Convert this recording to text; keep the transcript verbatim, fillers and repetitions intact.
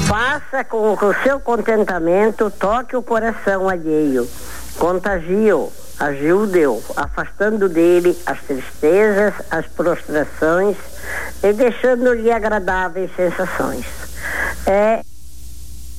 Faça com que o seu contentamento toque o coração alheio, contagie-o, ajude-o, afastando dele as tristezas, as prostrações e deixando-lhe agradáveis sensações. É